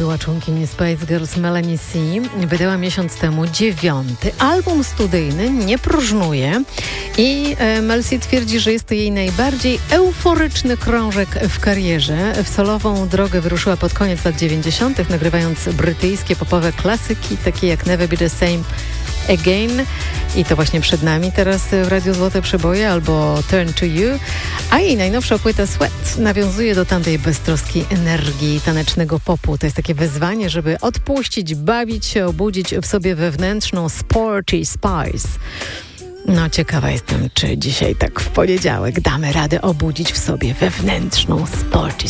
była członkini Spice Girls Melanie C. Wydała miesiąc temu 9. album studyjny, nie próżnuje. I Mel C twierdzi, że jest to jej najbardziej euforyczny krążek w karierze. W solową drogę wyruszyła pod koniec lat 90., nagrywając brytyjskie popowe klasyki, takie jak Never Be The Same Again. I to właśnie przed nami teraz w Radiu Złote Przeboje albo Turn To You. A jej najnowsza płyta Sweat nawiązuje do tamtej beztroskiej energii tanecznego popu. To jest takie wezwanie, żeby odpuścić, bawić się, obudzić w sobie wewnętrzną sporty spice. No, ciekawa jestem, czy dzisiaj tak w poniedziałek damy radę obudzić w sobie wewnętrzną sporty